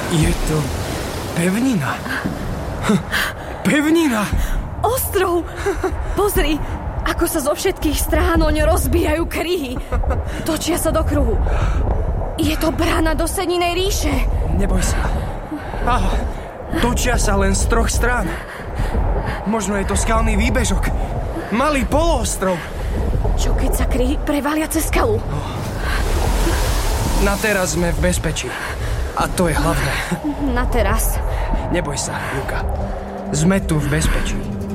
Je to pevnina. Pevnina. Ostrov. Pozri, ako sa zo všetkých strán oň rozbíjajú kryhy. Točia sa do kruhu. Je to brána do Seninej ríše. Neboj sa. Točia sa len z 3 strán. Možno je to skalný výbežok. Malý poloostrov. Čo keď sa kryhy prevalia cez skalu? Na teraz sme v bezpečí. A to je hlavné. Na teraz. Neboj sa, Juka. Sme tu v bezpečí.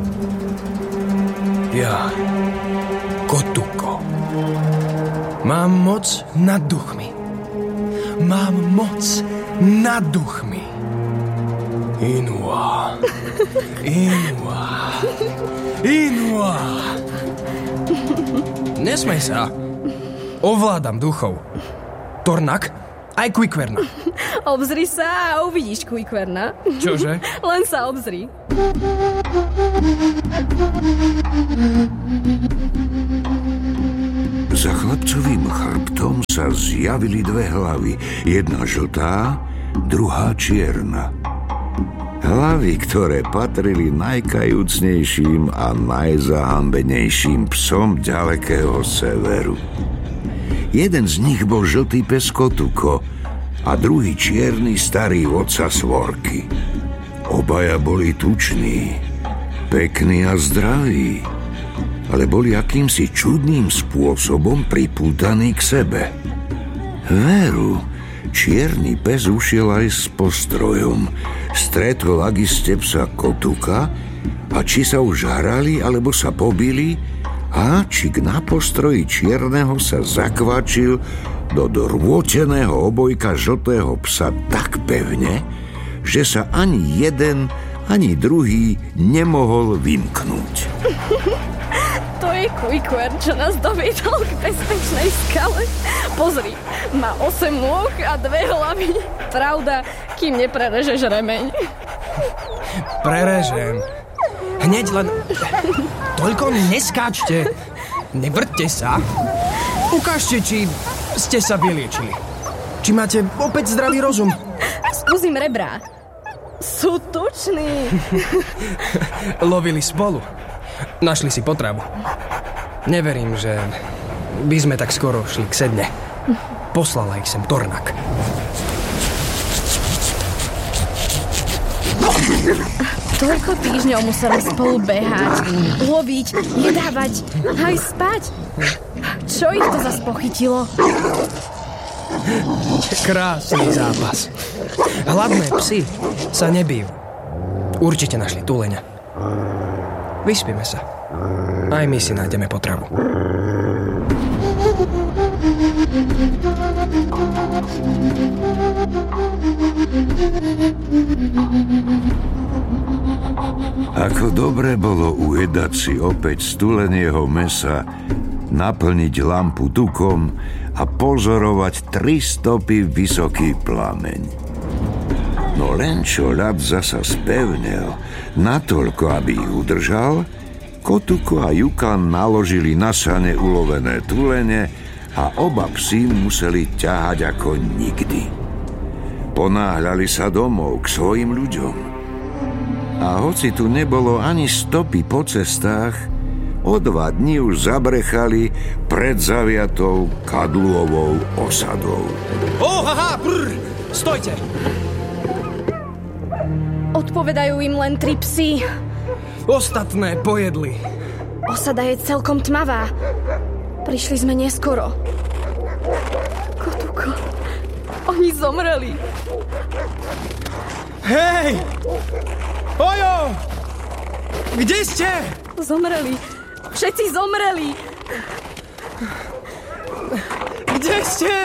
Ja, Kotuko. Mám moc nad duchmi. Mám moc nad duchmi. Inua. Inua. Inua. Nesmej sa. Ovládam duchov. Tornak, aj Quickverna. Obzri sa a uvidíš Quickverna. Čože? Len sa obzri. Za chlapcovým chrbtom sa zjavili 2 hlavy. Jedna žltá, druhá čierna. Hlavy, ktoré patrili najkajúcnejším a najzahambenejším psom ďalekého severu. Jeden z nich bol žltý pes Kotuko a druhý čierny starý vodca Svorky. Obaja boli tuční, pekní a zdraví, ale boli akýmsi čudným spôsobom pripútaní k sebe. Veru, čierny pes ušiel aj s postrojom, stretol akiste psa Kotuka a či sa už hrali alebo sa pobili, háčik na postroji čierneho sa zakvačil do dorôteného obojka žltého psa tak pevne, že sa ani jeden, ani druhý nemohol vymknúť. To je Quickvern, čo nás doviedol k bezpečnej skale. Pozri, má 8 nôh a 2 hlavy. Pravda, kým neprerežeš remeň. Prerežem. Hneď len... Toľko neskáčte. Nevrťte sa. Ukážte, či ste sa vyliečili. Či máte opäť zdravý rozum. Skúsim rebrá. Sú tuční. Lovili spolu. Našli si potravu. Neverím, že by sme tak skoro šli k sedne. Poslala ich sem Tornak. Toľko týždňov museli spolu behať, loviť, jedávať, aj spať. Čo ich to zas pochytilo? Krásny zápas. Hladné psy sa nebijú. Určite našli túleňa. Vyspíme sa. Aj my si nájdeme potravu. Ako dobre bolo ujedať si opäť z tuleného mesa, naplniť lampu tukom a pozorovať 3 stopy vysoký plameň. No len čo ľad zasa spevnel, natoľko, aby ich udržal, Kotuko a Juka naložili na sane ulovené tulene a oba psi museli ťahať ako nikdy. Ponáhľali sa domov k svojim ľuďom. A hoci tu nebolo ani stopy po cestách, o 2 dni už zabrechali pred zaviatou Kadluovou osadou. Stojte! Odpovedajú im len 3 psy. Ostatné pojedli. Osada je celkom tmavá. Prišli sme neskoro. Kotuko, oni zomreli. Hej! Ojo! Kde ste? Zomreli. Všetci zomreli. Kde ste?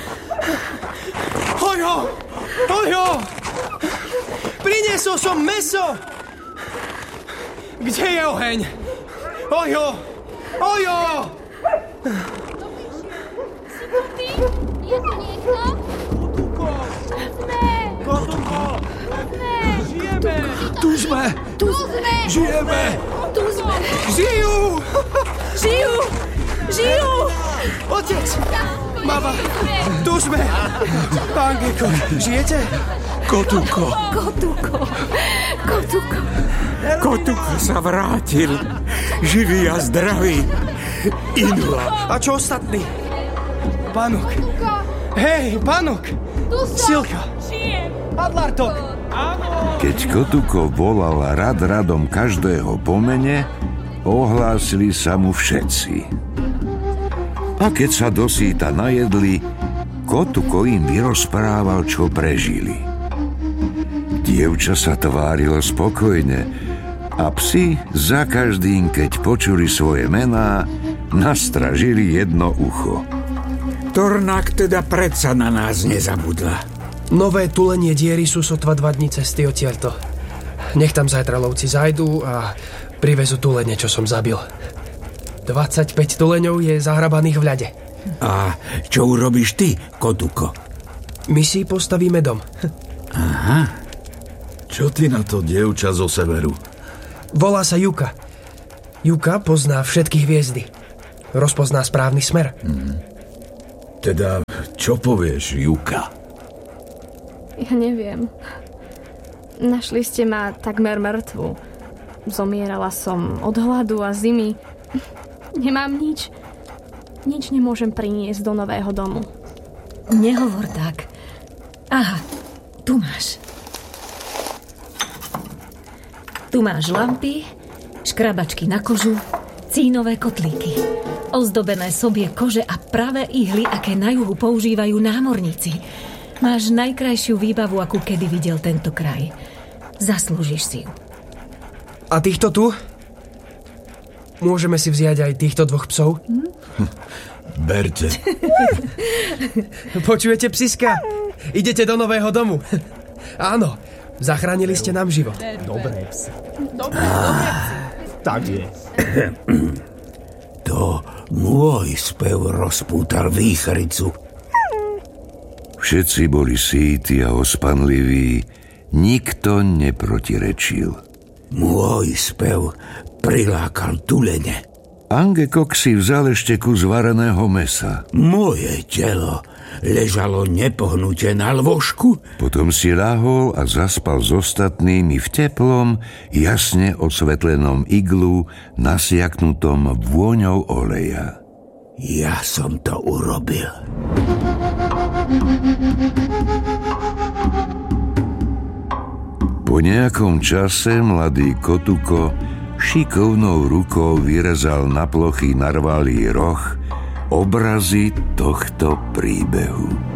Ojo! Ojo! Priniesol som mäso! Kde je oheň? Ojo! Ojo! Ty? Je tu niekto? Kotuko! Žijeme! Tu sme! Tu sme! Žijeme! Tu sme! Žijú! Žijú! Žijú! Otec! Mama, tu sme. Pán Geko, žijete? Kotuko sa vrátil. Živý a zdravý. Inula. A čo ostatní? Pánok. Hej, Pánok. Silka. Adlartok. Keď Kotuko volal rad radom každého po mene, ohlásili sa mu všetci. A keď sa dosýta najedli, Kotuko im vyrozprával, čo prežili. Dievča sa tvárilo spokojne a psi za každým, keď počuli svoje mená, nastražili jedno ucho. Tornák teda predsa na nás nezabudla. Nové tulenie diery sú sotva 2 dni cesty odtiaľto. Nech tam zajtra lovci zajdú a privezú tulene, čo som zabil. 25 tuleňov je zahrabaných v ľade. A čo urobíš ty, Kotuko? My si postavíme dom. Aha. Čo ty na to, dievča zo severu? Volá sa Juka. Juka pozná všetky hviezdy. Rozpozná správny smer. Teda, čo povieš, Juka? Ja neviem. Našli ste ma takmer mŕtvu. Zomierala som od hladu a zimy. Nemám nič. Nič nemôžem priniesť do nového domu. Nehovor tak. Aha, tu máš. Tu máš lampy, škrabačky na kožu, cínové kotlíky, ozdobené sobie kože a pravé ihly, aké na juhu používajú námorníci. Máš najkrajšiu výbavu, akú kedy videl tento kraj. Zaslúžiš si ju. A týchto tu? Môžeme si vziať aj týchto 2 psov? Berte. Počujete, psiska? Idete do nového domu. Áno, zachránili ste nám život. Dobré psy. Tak je. To môj spev rozpútal výchricu. Všetci boli síti a ospanliví, nikto neprotirečil. Môj spev prilákal tulene. Angekok si vzal ešte kus vareného mesa. Moje telo ležalo nepohnuté na lôžku. Potom si ľahol a zaspal s ostatnými v teplom, jasne osvetlenom iglu, nasiaknutom vôňou oleja. Ja som to urobil. Po nejakom čase mladý Kotuko šikovnou rukou vyrezal na plochy narvalý roh obrazy tohto príbehu.